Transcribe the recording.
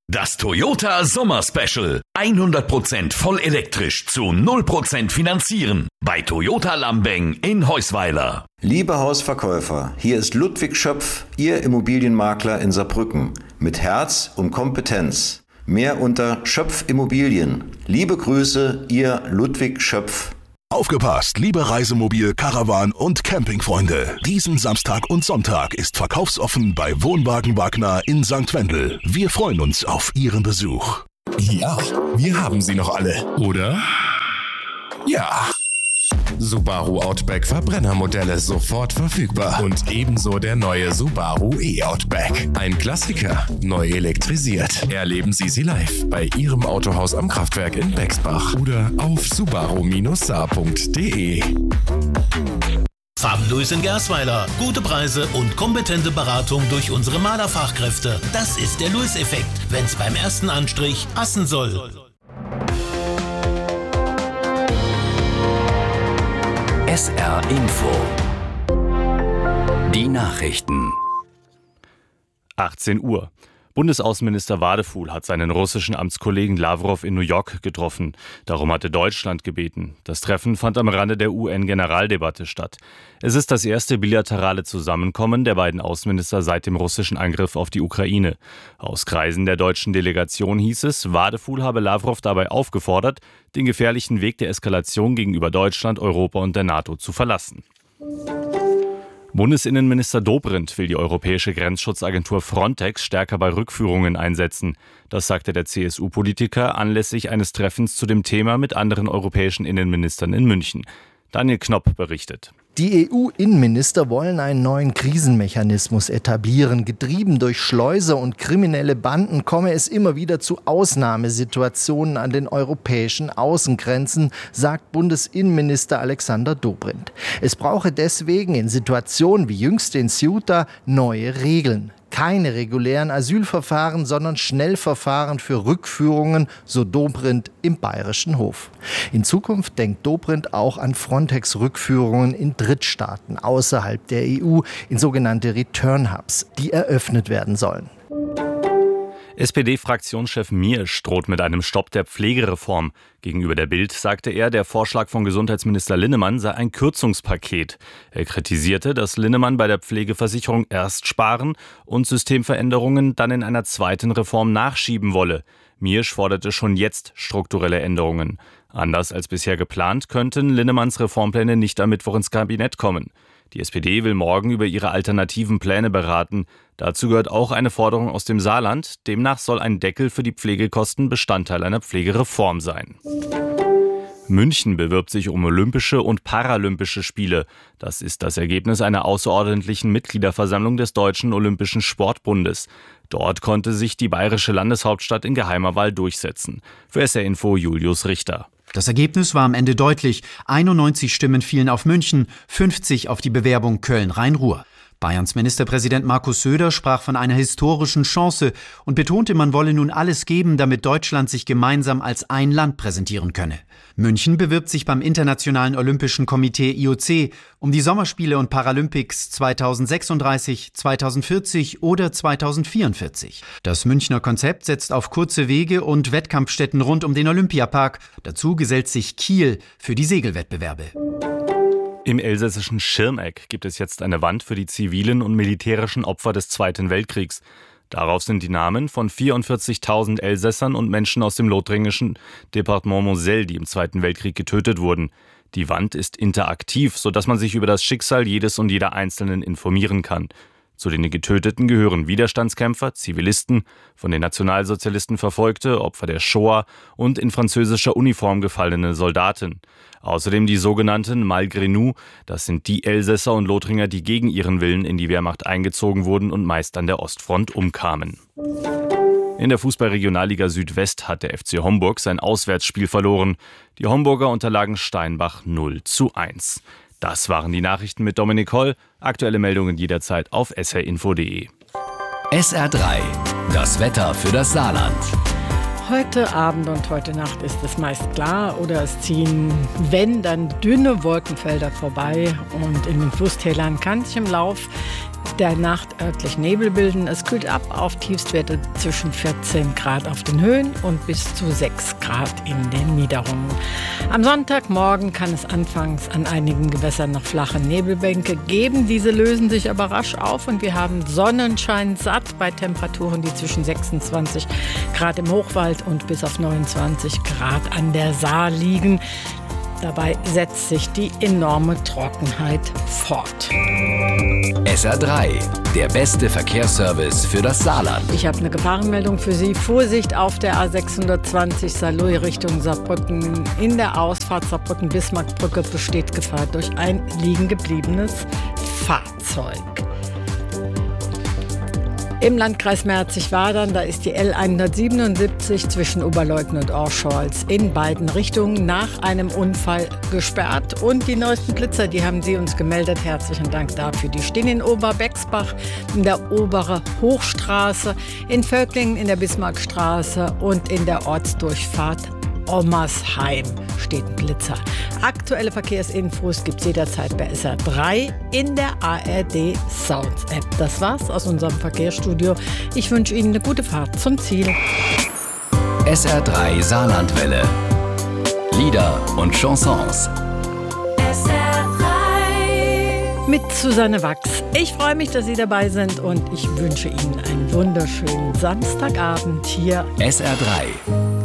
Das Toyota Sommer Special. 100% voll elektrisch zu 0% finanzieren. Bei Toyota Lambeng in Heusweiler. Liebe Hausverkäufer, hier ist Ludwig Schöpf, Ihr Immobilienmakler in Saarbrücken. Mit Herz und Kompetenz. Mehr unter Schöpf Immobilien. Liebe Grüße, Ihr Ludwig Schöpf. Aufgepasst, liebe Reisemobil-, Caravan- und Campingfreunde. Diesen Samstag und Sonntag ist verkaufsoffen bei Wohnwagen Wagner in St. Wendel. Wir freuen uns auf Ihren Besuch. Ja, wir haben sie noch alle, oder? Ja. Subaru Outback Verbrennermodelle sofort verfügbar. Und ebenso der neue Subaru E-Outback. Ein Klassiker, neu elektrisiert. Erleben Sie sie live bei Ihrem Autohaus am Kraftwerk in Bexbach oder auf subaru-saar.de. Farbenlös in Gersweiler. Gute Preise und kompetente Beratung durch unsere Malerfachkräfte. Das ist der Lewis-Effekt, wenn's beim ersten Anstrich passen soll. SR Info. Die Nachrichten. 18 Uhr. Bundesaußenminister Wadefuhl hat seinen russischen Amtskollegen Lawrow in New York getroffen. Darum hatte Deutschland gebeten. Das Treffen fand am Rande der UN-Generaldebatte statt. Es ist das erste bilaterale Zusammenkommen der beiden Außenminister seit dem russischen Angriff auf die Ukraine. Aus Kreisen der deutschen Delegation hieß es, Wadefuhl habe Lawrow dabei aufgefordert, den gefährlichen Weg der Eskalation gegenüber Deutschland, Europa und der NATO zu verlassen. Bundesinnenminister Dobrindt will die europäische Grenzschutzagentur Frontex stärker bei Rückführungen einsetzen. Das sagte der CSU-Politiker anlässlich eines Treffens zu dem Thema mit anderen europäischen Innenministern in München. Daniel Knopp berichtet. Die EU-Innenminister wollen einen neuen Krisenmechanismus etablieren. Getrieben durch Schleuser und kriminelle Banden komme es immer wieder zu Ausnahmesituationen an den europäischen Außengrenzen, sagt Bundesinnenminister Alexander Dobrindt. Es brauche deswegen in Situationen wie jüngst in Ceuta neue Regeln. Keine regulären Asylverfahren, sondern Schnellverfahren für Rückführungen, so Dobrindt im Bayerischen Hof. In Zukunft denkt Dobrindt auch an Frontex-Rückführungen in Drittstaaten außerhalb der EU, in sogenannte Return-Hubs, die eröffnet werden sollen. SPD-Fraktionschef Miersch droht mit einem Stopp der Pflegereform. Gegenüber der Bild sagte er, der Vorschlag von Gesundheitsminister Linnemann sei ein Kürzungspaket. Er kritisierte, dass Linnemann bei der Pflegeversicherung erst sparen und Systemveränderungen dann in einer zweiten Reform nachschieben wolle. Miersch forderte schon jetzt strukturelle Änderungen. Anders als bisher geplant, könnten Linnemanns Reformpläne nicht am Mittwoch ins Kabinett kommen. Die SPD will morgen über ihre alternativen Pläne beraten. Dazu gehört auch eine Forderung aus dem Saarland. Demnach soll ein Deckel für die Pflegekosten Bestandteil einer Pflegereform sein. München bewirbt sich um Olympische und Paralympische Spiele. Das ist das Ergebnis einer außerordentlichen Mitgliederversammlung des Deutschen Olympischen Sportbundes. Dort konnte sich die bayerische Landeshauptstadt in geheimer Wahl durchsetzen. Für SR Info Julius Richter. Das Ergebnis war am Ende deutlich. 91 Stimmen fielen auf München, 50 auf die Bewerbung Köln-Rhein-Ruhr. Bayerns Ministerpräsident Markus Söder sprach von einer historischen Chance und betonte, man wolle nun alles geben, damit Deutschland sich gemeinsam als ein Land präsentieren könne. München bewirbt sich beim Internationalen Olympischen Komitee IOC um die Sommerspiele und Paralympics 2036, 2040 oder 2044. Das Münchner Konzept setzt auf kurze Wege und Wettkampfstätten rund um den Olympiapark. Dazu gesellt sich Kiel für die Segelwettbewerbe. Im elsässischen Schirmeck gibt es jetzt eine Wand für die zivilen und militärischen Opfer des Zweiten Weltkriegs. Darauf sind die Namen von 44.000 Elsässern und Menschen aus dem lothringischen Departement Moselle, die im Zweiten Weltkrieg getötet wurden. Die Wand ist interaktiv, sodass man sich über das Schicksal jedes und jeder Einzelnen informieren kann. Zu den Getöteten gehören Widerstandskämpfer, Zivilisten, von den Nationalsozialisten Verfolgte, Opfer der Shoah und in französischer Uniform gefallene Soldaten. Außerdem die sogenannten Malgré nous, das sind die Elsässer und Lothringer, die gegen ihren Willen in die Wehrmacht eingezogen wurden und meist an der Ostfront umkamen. In der Fußball-Regionalliga Südwest hat der FC Homburg sein Auswärtsspiel verloren. Die Homburger unterlagen Steinbach 0:1. Das waren die Nachrichten mit Dominik Holl. Aktuelle Meldungen jederzeit auf srinfo.de. SR3, das Wetter für das Saarland. Heute Abend und heute Nacht ist es meist klar oder es ziehen, wenn, dann dünne Wolkenfelder vorbei und in den Flusstälern kann sich im Lauf der Nacht örtlich Nebel bilden. Es kühlt ab auf Tiefstwerte zwischen 14 Grad auf den Höhen und bis zu 6 Grad in den Niederungen. Am Sonntagmorgen kann es anfangs an einigen Gewässern noch flache Nebelbänke geben. Diese lösen sich aber rasch auf und wir haben Sonnenschein satt bei Temperaturen, die zwischen 26 Grad im Hochwald und bis auf 29 Grad an der Saar liegen. Dabei setzt sich die enorme Trockenheit fort. SR3, der beste Verkehrsservice für das Saarland. Ich habe eine Gefahrenmeldung für Sie. Vorsicht auf der A620 Saarlouis Richtung Saarbrücken. In der Ausfahrt Saarbrücken-Bismarckbrücke besteht Gefahr durch ein liegen gebliebenes Fahrzeug. Im Landkreis Merzig-Wadern, da ist die L177 zwischen Oberleuthen und Orscholz in beiden Richtungen nach einem Unfall gesperrt. Und die neuesten Blitzer, die haben Sie uns gemeldet. Herzlichen Dank dafür. Die stehen in Oberbexbach, in der Obere Hochstraße, in Völklingen, in der Bismarckstraße und in der Ortsdurchfahrt Ommersheim steht ein Blitzer. Aktuelle Verkehrsinfos gibt es jederzeit bei SR3 in der ARD Sounds App. Das war's aus unserem Verkehrsstudio. Ich wünsche Ihnen eine gute Fahrt zum Ziel. SR3 Saarlandwelle. Lieder und Chansons. SR3 mit Susanne Wachs. Ich freue mich, dass Sie dabei sind und ich wünsche Ihnen einen wunderschönen Samstagabend hier. SR3.